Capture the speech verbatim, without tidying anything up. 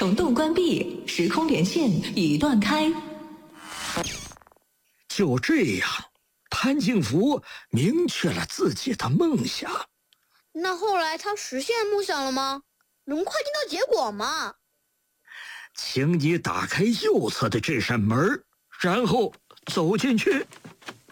虫洞关闭，时空连线已断开。 就这样，潘景福明确了自己的梦想。 那后来他实现梦想了吗？能快听到结果吗？ 请你打开右侧的这扇门，然后走进去。